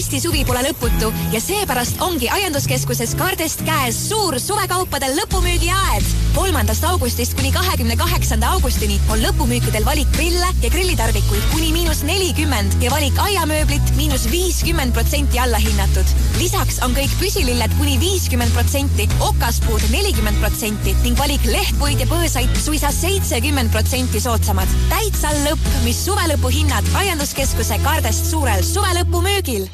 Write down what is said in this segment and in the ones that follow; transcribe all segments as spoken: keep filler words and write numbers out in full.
Eesti suvi pole lõputu ja seepärast ongi Aianduskeskuses Kaardest käes suur suvekaupade lõpumüügiaed. kolmandast augustist kuni kahekümne kaheksanda augustini on lõpumüükidel valik grille ja grillitarvikuid kuni miinus nelikümmend ja valik aiamööblit miinus viiskümmend protsenti alla hinnatud. Lisaks on kõik püsililled kuni viiskümmend protsenti, okaspuud nelikümmend protsenti ning valik lehtpuid ja põõsaid suisa seitsekümmend protsenti soodsamad. Täitsa lõpp, mis suvelõpu hinnad Aianduskeskuse Kaardest suurel suvelõpu müügil.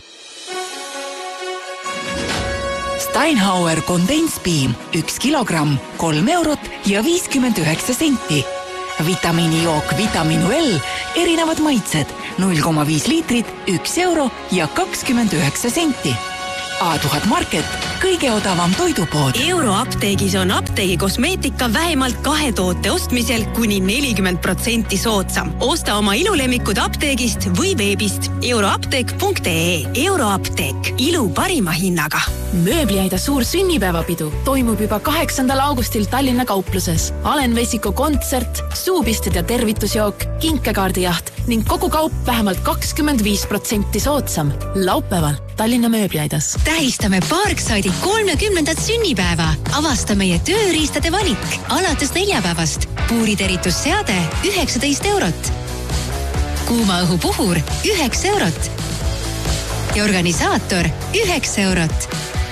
Steinhauer kondenspiim üks kilogramm, kolm eurot ja viiskümmend üheksa senti. Vitamiinijook Vitaminu L, erinevad maitsed, null koma viis liitrit, üks euro ja kakskümmend üheksa senti. A tuhat Market, kõige odavam toidupood. Euroapteegis on apteegi kosmeetika vähemalt kahe toote ostmisel kuni nelikümmend protsenti soodsam. Osta oma ilulemikud apteegist või veebist euroapteek punkt ee. Euroapteek, ilu parima hinnaga. Mööbliaida suur sünnipäevapidu toimub juba kaheksandal augustil Tallinna kaupluses. Alen Vesiku kontsert, suupisted ja tervitusjook, kinkekaardijaht ning kogu kaup vähemalt kakskümmend viis protsenti soodsam. Laupäeval Tallinna Mööbliaidas. Tähistame Parkside'i kolmekümnendat sünnipäeva. Avasta meie tööriistade valik. Alates neljapäevast. Puuriteritusseade üheksateist eurot. Kuuma õhu puhur üheksa eurot. Ja organisaator üheksa eurot.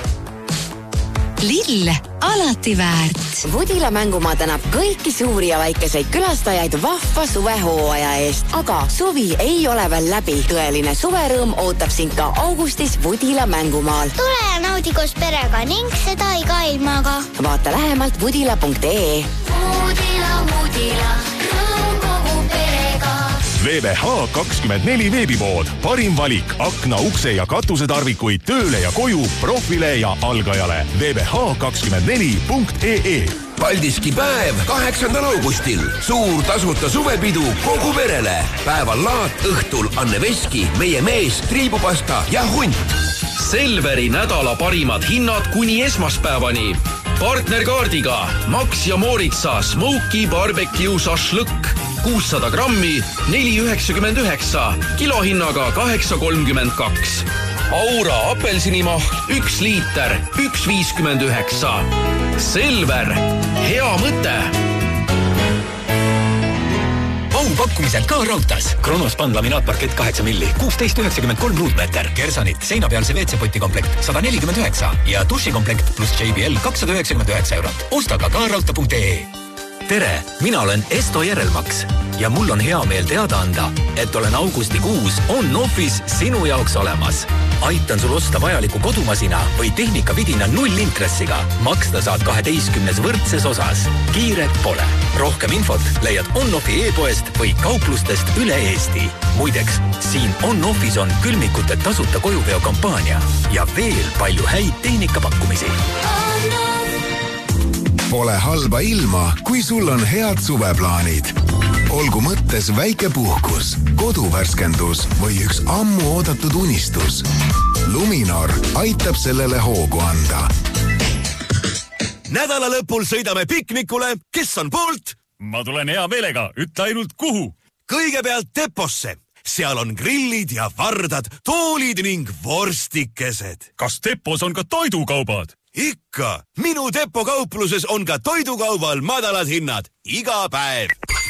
Lill, alati väärt. Vodila mängumaa tänab kõiki suuri ja väikeseid külastajaid vahva suvehooaja eest. Aga suvi ei ole veel läbi. Tõeline suverõõm ootab sind ka augustis Vodila mängumaal. Tule ja naudi koos perega ning seda iga ilmaga. Vaata lähemalt vodila punkt ee. Vodila, Vodila, rõõm kogu perega. V V H kakskümmend neli veebipood. Parim valik akna, ukse ja katusetarvikuid tööle ja koju, profile ja algajale. V V H kakskümmend neli punkt ee. Paldiski päev kaheksandal augustil. Suur tasuta suvepidu kogu perele. Päeval laat, õhtul Anne Veski, meie mees, triibupasta ja hunt. Selveri nädala parimad hinnad kuni esmaspäevani. Partnerkaardiga Max ja Moritsa Smoky Barbecue Sašlõkk. kuussada grammi, neli üheksakümmend üheksa, kilohinnaga kaheksa kolmkümmend kaks. Aura apelsinimahl, üks liiter, üks viiskümmend üheksa. Selver, hea mõte. Aupakkumised ka raudtas. Kronos Pan laminaatparkett kaheksa milli, kuusteist üheksakümmend kolm ruutmeeter. Kersanit, seinapealse W C-poti komplekt sada nelikümmend üheksa ja dušikomplekt pluss J B L kakssada üheksakümmend üheksa eurot. Osta ka ka raudta punkt ee. Tere, mina olen Esto Järelmaks ja mul on hea meel teada anda, et olen augustikuus on Office sinu jaoks olemas. Aitan sul osta vajaliku kodumasina või tehnikavidina nullintressiga. Maksta saad kaheteistkümnes võrdses osas. Kiiret pole. Rohkem infot leiad OnOffi e-poest või kauplustest üle Eesti. Muideks, siin OnOffis on külmikute tasuta kojuveo kampaania ja veel palju häid tehnikapakkumisi. Pole halba ilma, kui sul on head suveplaanid. Olgu mõttes väike puhkus, koduvärskendus või üks ammu oodatud unistus. Luminor aitab sellele hoogu anda. Nädala lõpul sõidame piknikule. Kes on poolt? Ma tulen hea meelega. Ütle ainult kuhu. Kõigepealt Deposse. Seal on grillid ja vardad, toolid ning vorstikesed. Kas Depos on ka toidukaubad? Ikka. Minu Depo kaupluses on ka toidukaubal madalad hinnad. Iga päev.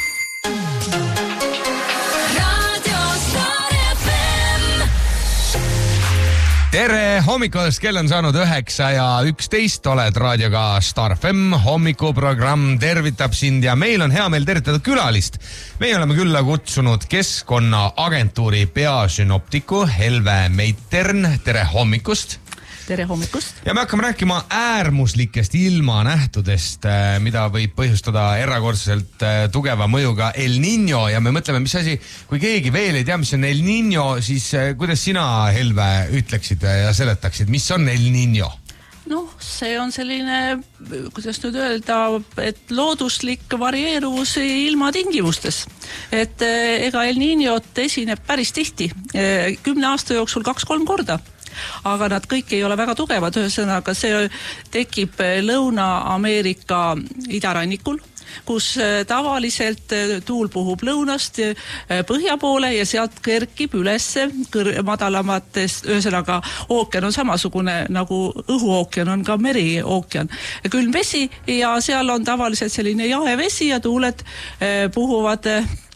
Tere hommikust, kell on saanud üheksa ja üksteist, oled raadioga Star F M, hommikuprogramm tervitab sind ja meil on hea meel tervitada külalist. Meie oleme külla kutsunud Keskkonnaagentuuri peasünoptiku Helve Meitern. Tere hommikust! Tere hommikust! Ja me hakkame rääkima äärmuslikest ilmanähtudest, mida võib põhjustada erakordselt tugeva mõjuga El Niño ja me mõtleme, mis asi, kui keegi veel ei tea, mis on El Niño, siis kuidas sina, Helve, ütleksid ja seletaksid, mis on El Niño? Noh, see on selline, kuidas nüüd öelda, et looduslik varieeruvus ilmatingimustes. Et ega El Niñot esineb päris tihti, kümne aasta jooksul kaks-kolm korda. Aga nad kõik ei ole väga tugevad, ühesõnaga see tekib Lõuna-Ameerika idarannikul, kus tavaliselt tuul puhub lõunast põhja poole ja sealt kerkib ülesse kõr- madalamatest, ühesõnaga ookean on samasugune nagu õhuookean on ka meriookean. Külm vesi ja seal on tavaliselt selline jahe vesi ja tuuled puhuvad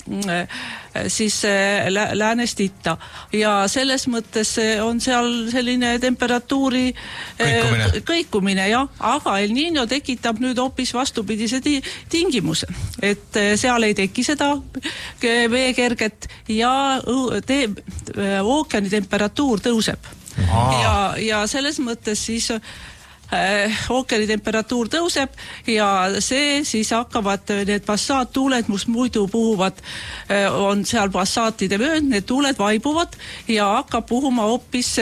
siis lä- läänest itta ja selles mõttes on seal selline temperatuuri kõikumine, kõikumine jah, aga El Niño tekitab nüüd hoopis vastupidise ti- tingimuse, et seal ei teki seda veekerget ja te- ookeani temperatuur tõuseb. Ja, ja selles mõttes siis ookeani temperatuur tõuseb ja see siis hakkavad need passaattuuled, mis muidu puhuvad, on seal passaatide vöönd, need tuuled vaibuvad ja hakkab puhuma hoopis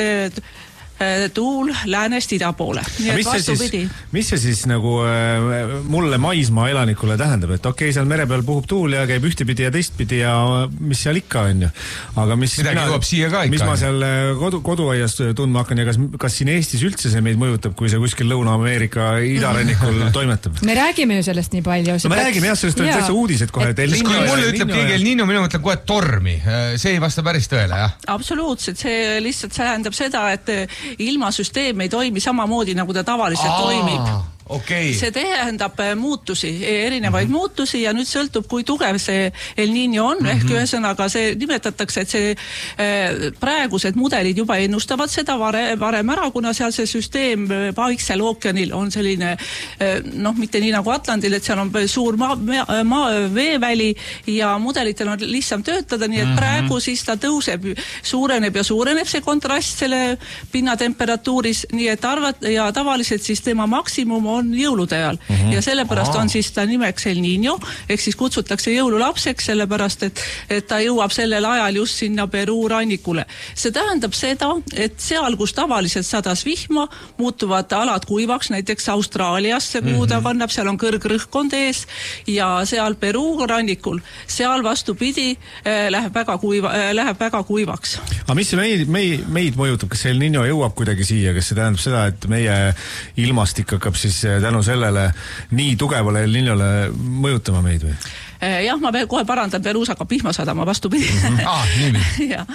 tuul läänest ida poole. Nii et vastupidi. Mis see siis nagu äh, mulle maismaa elanikule tähendab, et okei, okay, seal mere peal puhub tuul ja käib ühtepidi ja teistpidi ja mis seal ikka on ju. Aga mis, mina, mis ma seal kodu, koduaias tundma hakkan ja kas, kas siin Eestis üldse see meid mõjutab, kui see kuskil Lõuna-Ameerika idarannikul toimetab? Me räägime ju sellest nii palju. No, me räägime jah, sellest on täitsa uudised kohe. Et kui mulle ütleb keegi El Niño, minu mõtleb kohe tormi. See ei vasta päris tõele, jah? Absoluutselt, see lihtsalt tähendab seda, et ilmasüsteem ei toimi samamoodi, nagu ta tavaliselt Aa, toimib. Okay. See tähendab muutusi, erinevaid mm-hmm. muutusi ja nüüd sõltub, kui tugev see El Niño on, mm-hmm. ehk ühesõnaga see nimetatakse, et see äh, praegused mudelid juba ennustavad seda vare, varem ära, kuna seal see süsteem Vaiksel ookeanil on selline äh, noh, mitte nii nagu Atlandil, et seal on suur maa, maa, veeväli ja mudelitel on lihtsam töötada, nii et mm-hmm. praegu siis ta tõuseb, suureneb ja suureneb see kontrast selle pinnatemperatuuris, nii et arvat, ja tavaliselt siis tema maksimum on jõulude ajal mm-hmm. ja sellepärast Aa. on siis ta nimeks El Niño, ehk siis kutsutakse jõululapseks, sellepärast et, et ta jõuab sellel ajal just sinna Peruu rannikule. See tähendab seda, et seal, kus tavaliselt sadas vihma, muutuvad alad kuivaks, näiteks Austraalias, kuhu mm-hmm. ta kannab, seal on kõrgrõhkkond ees ja seal Peruu rannikul, seal vastupidi äh, läheb, väga kuiva, äh, läheb väga kuivaks. Aga mis see meid, meid, meid mõjutab, kas El Niño jõuab kuidagi siia, kas see tähendab seda, et meie ilmastik hakkab siis tänu sellele nii tugevale El Niñole mõjutama meid või? Jah, ma kohe parandan, Peruus hakkab vihma sadama, vastupidi. Mm-hmm. Ah, nii. ja.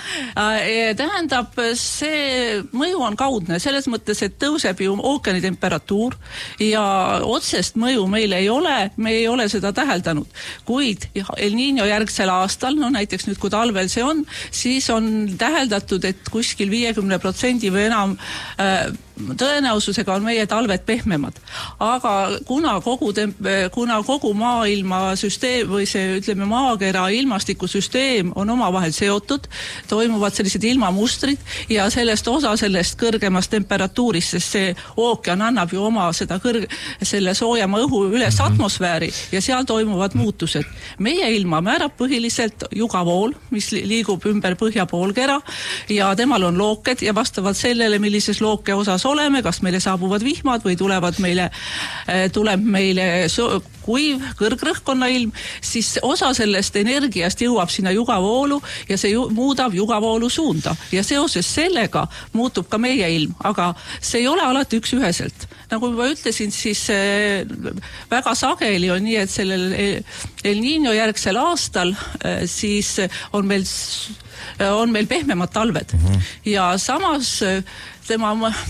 Tähendab, see mõju on kaudne, selles mõttes, et tõuseb ju ookeani temperatuur ja otsest mõju meil ei ole, me ei ole seda täheldanud. Kuid El Niño järgsel aastal, no näiteks nüüd, kui talvel see on, siis on täheldatud, et kuskil viiekümne protsendi või enam äh, tõenäosusega on meie talved pehmemad. Aga kuna kogu, temp- kuna kogu maailma süsteem või see, ütleme, maakera ilmastikusüsteem on omavahel seotud, toimuvad sellised ilmamustrid ja sellest osa sellest kõrgemast temperatuurist, sest see ookean annab ju oma seda kõrg- selle soojama õhu üles mm-hmm. atmosfääri ja seal toimuvad muutused. Meie ilma määrab põhiliselt jugavool, mis liigub ümber põhja poolkera ja temal on looked ja vastavalt sellele, millises looke osas oleme, kas meile saabuvad vihmad või tulevad meile, tuleb meile so- kuiv kõrgrõhkkonna ilm, siis osa sellest energiast jõuab sinna jugavoolu ja see ju, muudab jugavoolu suunda ja seoses sellega muutub ka meie ilm, aga see ei ole alati üks üheselt. Nagu ma ütlesin, siis äh, väga sageli on nii, et sellel El Niño järgsel aastal äh, siis on meil, on meil pehmemad talved mm-hmm. ja samas äh, tema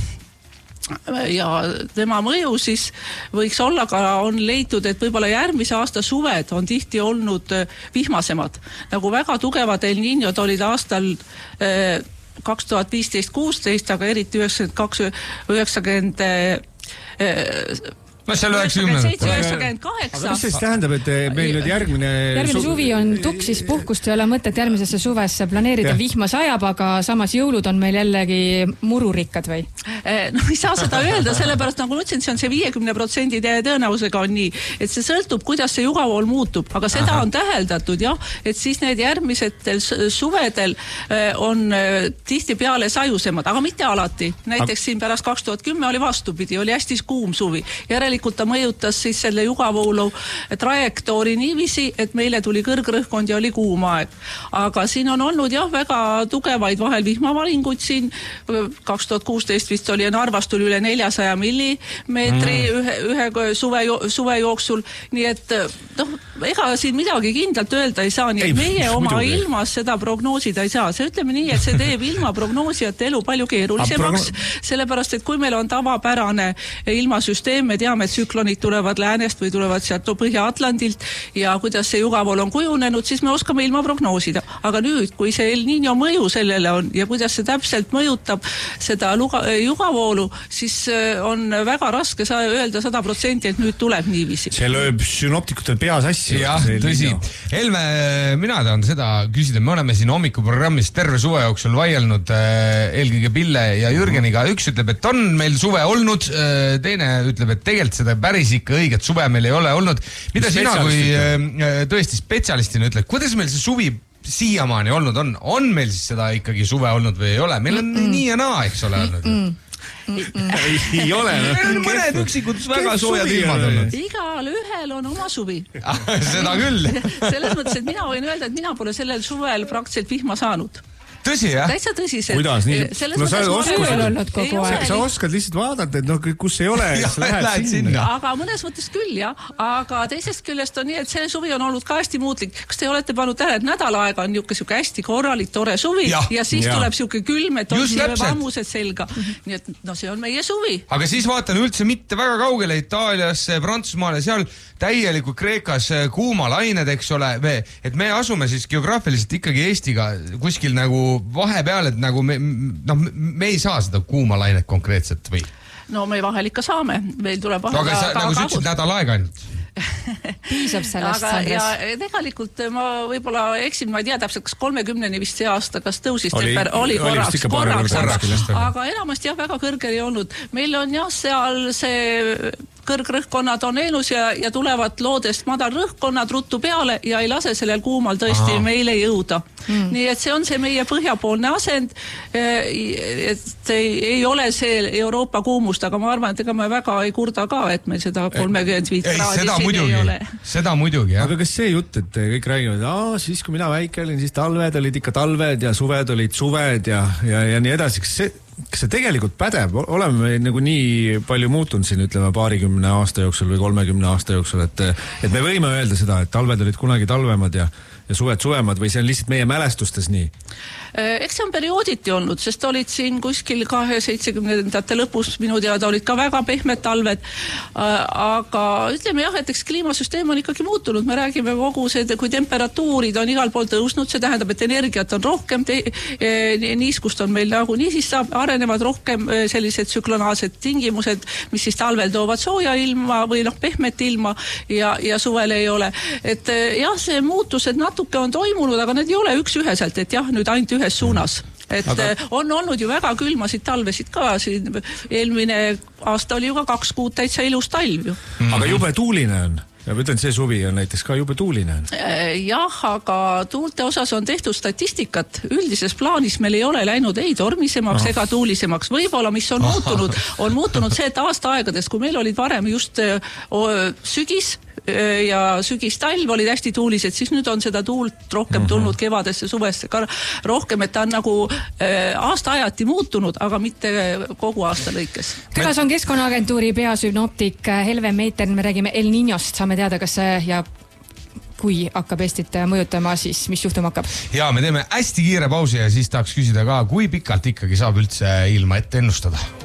ja tema mõju siis võiks olla ka, on leitud, et võib-olla järgmise aasta suved on tihti olnud vihmasemad. Nagu väga tugevad El Niñod olid aastal eh, kaks tuhat viisteist kuusteist, aga eriti üheksakümmend kaks üheksakümmend eh, no seal üheksakümmend üheksakümmend kaheksa. Aga mis siis tähendab, et meil nüüd järgmine... Järgmine suvi on tuksis, puhkust ei ole mõtet järgmisesse suvesse planeerida, ja. Vihma sajab, aga samas jõulud on meil jällegi mururikkad või? No ei saa seda öelda, sellepärast nagu ütlesin, see on see viiekümne protsendi tõenäosusega on nii, et see sõltub, kuidas see jugavool muutub, aga seda Aha. on täheldatud jah, et siis need järgmisetel suvedel on tihti peale sajusemad, aga mitte alati. Näiteks siin pärast kaks tuhat kümme oli vastupidi, oli hästi kuum suvi. Järele tegelikult ta mõjutas siis selle jugavoolu trajektoori niiviisi, et meile tuli kõrgrõhkkond ja oli kuum aeg. Aga siin on olnud jah väga tugevaid vahel vihmavaringuid siin, kaks tuhat kuusteist vist oli ja Narvas tuli üle neljasaja millimeetri mm. ühe, ühe suve, suve jooksul, nii et noh, ega siin midagi kindlalt öelda ei saa, nii et ei, meie oma muidugi. Ilmas seda prognoosida ei saa. See ütleme nii, et see teeb ilmaprognoosijate elu palju keerulisemaks, sellepärast, et kui meil on tavapärane ilmasüsteem, me teame, et tsüklonid tulevad läänest või tulevad sealt Põhja-Atlandilt ja kuidas see jugavool on kujunenud, siis me oskame ilma prognoosida. Aga nüüd, kui see El Niño mõju sellele on ja kuidas see täpselt mõjutab seda luga, jugavoolu, siis on väga raske saa öelda sada protsenti, et nüüd tuleb niiviisi. See lööb sünoptikutel peas asja. Jah, tõsi. Helme, mina tahan seda küsida. Me oleme siin hommikuprogrammis terve suve jooksul vaielnud eelkõige Pille ja Jürgeniga. Üks ütleb, et on meil suve olnud, teine ütleb, et tegelikult seda päris ikka õiget suve meil ei ole olnud. Mida sina kui tõesti spetsialistina ütled, kuidas meil see suvi siiamaani olnud on? On meil siis seda ikkagi suve olnud või ei ole? Meil on mm-mm. nii ja naa, eks ole olnud. Mm-mm. ei ole. Meil on mõned üksikud väga soojad ilmad olnud. Igal ühel on oma suvi. Seda küll. Selles mõttes, et mina võin öelda, et mina pole sellel suvel praktiliselt vihma saanud. Tõsi, jah? Täitsa tõsiselt. Kuidas nii? No sa, oskad, sa oskad lihtsalt vaadata, et no kus ei ole, ja lähed, lähed sinna. sinna. Aga mõnes mõttes küll, jah. Aga teisest küljest on nii, et selle suvi on olnud ka hästi muutlik. Kas te olete pannud tähele, et nädal aega on niuke hästi korralik, tore suvi ja, ja siis ja. Tuleb siuke külm, et on siin ammused selga. Nii et no see on meie suvi. Aga siis vaatan üldse mitte väga kaugele Itaaliasse, Prantsusmaale, seal täielikult Kreekas kuumalained, eks ole, et me asume siis geograafiliselt ikkagi Eestiga kuskil nagu vahepeal, et nagu me, no, me ei saa seda kuumalainet konkreetselt või? No me vahel ikka saame. Meil tuleb no, aga sa, nagu sa ütlesid nädal aega ainult. Piisab sellest, aga, ja tegelikult ma võib-olla eksin, ma ei tea täpselt, kas kolmekümneni vist see aasta, kas tõusis oli, temper, oli korraks, oli korraks, korraks aga, aga enamasti jah, väga kõrgel ei olnud. Meil on jah, seal see kõrgrõhkkonnad on eenus ja, ja tulevad loodest madal rõhkkonnad ruttu peale ja ei lase sellel kuumal tõesti Aha. meile jõuda. Mm. Nii et see on see meie põhjapoolne asend, et ei, ei ole see Euroopa kuumust, aga ma arvan, et ega me väga ei kurda ka, et meil seda kolmekümmend viis kraadi siin ei ole. Seda muidugi, jah. Aga kas see jutt, et kõik räägivad, aa, siis kui mina väike olin, siis talved olid ikka talved ja suved olid suved ja, ja, ja nii edasi, kas see kas see tegelikult pädeb? Oleme me nagu nii palju muutunud siin, ütleme, paarikümne aasta jooksul või kolmekümne aasta jooksul, et, et me võime öelda seda, et talved olid kunagi talvemad ja, ja suved suvemad või see on lihtsalt meie mälestustes nii? Eks see on periooditi olnud, sest olid siin kuskil kahe seitsekümnendate lõpus minu teada olid ka väga pehmed talved, aga ütleme jah, et eks kliimasüsteem on ikkagi muutunud, me räägime kogu see, kui temperatuurid on igal pool tõusnud, see tähendab, et energiat on rohkem, niiskust on meil nagu nii, siis saab arenevad rohkem sellised tsüklonaalsed tingimused, mis siis talvel toovad sooja ilma või noh, pehmet ilma ja, ja suvel ei ole. Et jah, see muutused natuke on toimunud, aga need ei ole üks üheselt, et jah, nüüd ainult ühes suunas. Et aga... on olnud ju väga külmasid talvesid ka, siin eelmine aasta oli ju ka kaks kuud täitsa ilus talv ju. Aga jube tuuline on. Ja ma ütlen, see suvi on näiteks ka jube tuuline. Jah, aga tuulte osas on tehtud statistikat. Üldises plaanis meil ei ole läinud ei tormisemaks oh. ega tuulisemaks. Võib-olla, mis on muutunud, on muutunud see, et aasta aegadest, kui meil olid varem just sügis ja sügistalv olid hästi tuulised, siis nüüd on seda tuult rohkem tulnud kevadesse, suvesse ka rohkem, et ta on nagu aasta ajati muutunud, aga mitte kogu aasta lõikes. Külas on Keskkonnaagentuuri peasünoptik Helve Meiter, me räägime El Niñost, saame teada, kas see ja kui hakkab Eestit mõjutama, siis mis juhtuma hakkab? Ja me teeme hästi kiire pausi ja siis tahaks küsida ka, kui pikalt ikkagi saab üldse ilma ette ennustada?